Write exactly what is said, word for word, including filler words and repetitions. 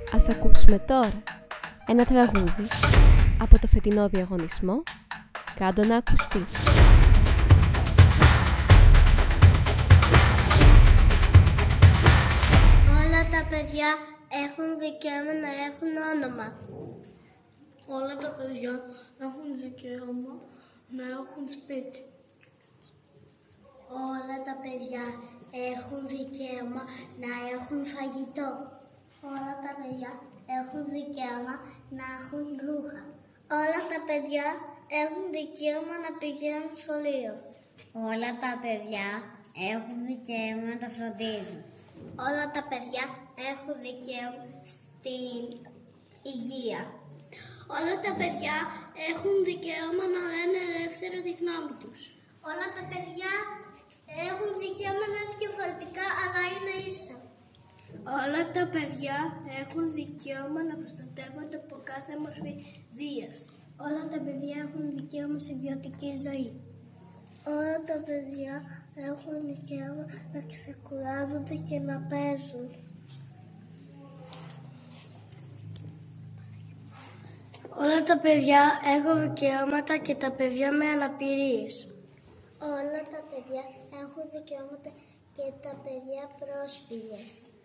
Ας ακούσουμε τώρα ένα τραγούδι από το φετινό διαγωνισμό «Κάντο να ακουστεί». Όλα τα παιδιά έχουν δικαίωμα να έχουν όνομα. Όλα τα παιδιά έχουν δικαίωμα να έχουν σπίτι. Όλα τα παιδιά έχουν δικαίωμα να έχουν φαγητό. Όλα τα παιδιά έχουν δικαίωμα να έχουν ρούχα. Όλα τα παιδιά έχουν δικαίωμα να πηγαίνουν σχολείο. Όλα τα παιδιά έχουν δικαίωμα να τα φροντίζουν. Όλα τα παιδιά έχουν δικαίωμα στην υγεία. Όλα τα παιδιά έχουν δικαίωμα να λένε ελεύθερα τη γνώμη τους. Όλα τα παιδιά έχουν δικαίωμα να είναι διαφορετικά, αλλά είναι ίσα. Όλα τα παιδιά έχουν δικαίωμα να προστατεύονται από κάθε μορφή βίας. Όλα τα παιδιά έχουν δικαίωμα σε ποιοτική ζωή. Όλα τα παιδιά έχουν δικαίωμα να ξεκουράζονται και να παίζουν. Όλα τα παιδιά έχουν δικαιώματα και τα παιδιά με αναπηρίες. Όλα τα παιδιά έχουν δικαιώματα και τα παιδιά πρόσφυγες.